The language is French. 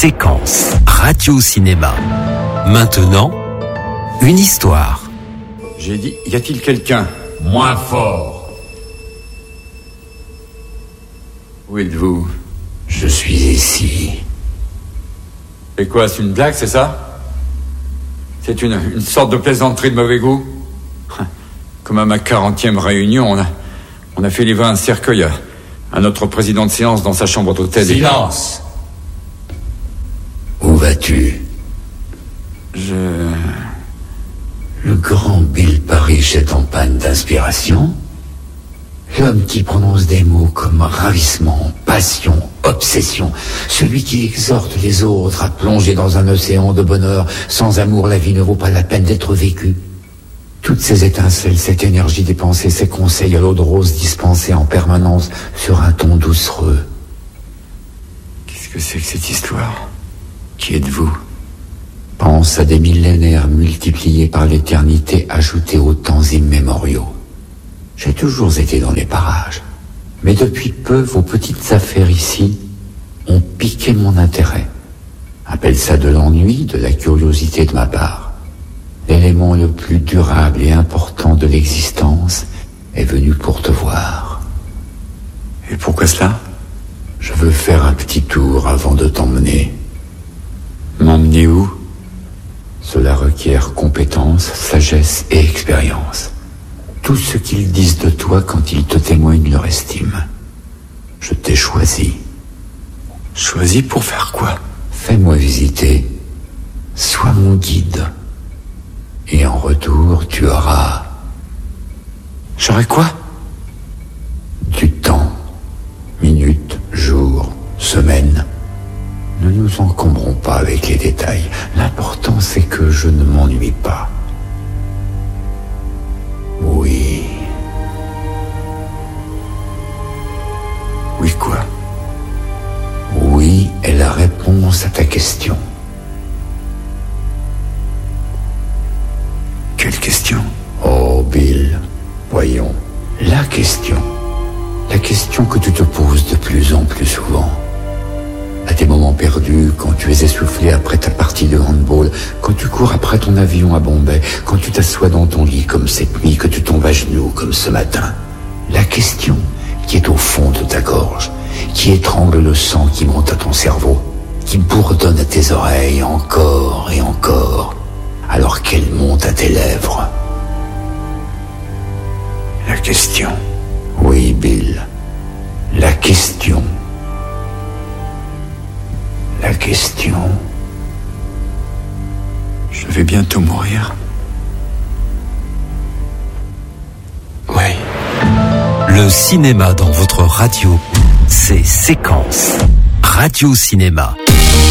Séquence Radio-Cinéma. Maintenant, une histoire. J'ai dit, y a-t-il quelqu'un? Moins fort. Où êtes-vous? Je suis ici. Et quoi, c'est une blague, c'est ça? C'est une sorte de plaisanterie de mauvais goût? Comme à ma 40e réunion, on a fait livrer un cercueil à notre président de séance dans sa chambre d'hôtel. Silence. Où vas-tu? Le grand Bill Parrish est en panne d'inspiration. L'homme qui prononce des mots comme ravissement, passion, obsession. Celui qui exhorte les autres à plonger dans un océan de bonheur. Sans amour, la vie ne vaut pas la peine d'être vécue. Toutes ces étincelles, cette énergie dépensée, ces conseils à l'eau de rose dispensés en permanence sur un ton doucereux. Qu'est-ce que c'est que cette histoire? Qui êtes-vous? Pense à des millénaires multipliés par l'éternité ajoutée aux temps immémoriaux. J'ai toujours été dans les parages. Mais depuis peu, vos petites affaires ici ont piqué mon intérêt. Appelle ça de l'ennui, de la curiosité de ma part. L'élément le plus durable et important de l'existence est venu pour te voir. Et pourquoi cela? Je veux faire un petit tour avant de t'emmener. M'emmener où? Cela requiert compétence, sagesse et expérience. Tout ce qu'ils disent de toi quand ils te témoignent leur estime. Je t'ai choisi. Choisi pour faire quoi? Fais-moi visiter. Sois mon guide. Et en retour, tu auras... J'aurai quoi? Du temps. Minutes, jours, semaines. Ne nous encombrons pas avec les détails. L'important, c'est que je ne m'ennuie pas. Oui. Oui quoi? Oui est la réponse à ta question. Quelle question? Oh, Bill, voyons. La question que tu te poses de plus en plus souvent. À tes moments perdus, quand tu es essoufflé après ta partie de handball, quand tu cours après ton avion à Bombay, quand tu t'assois dans ton lit comme cette nuit, que tu tombes à genoux comme ce matin. La question qui est au fond de ta gorge, qui étrangle le sang qui monte à ton cerveau, qui bourdonne à tes oreilles encore et encore, alors qu'elle monte à tes lèvres. La question. Oui, Bill. La question. La question. Je vais bientôt mourir. Oui. Le cinéma dans votre radio, c'est Séquence Radio-Cinéma.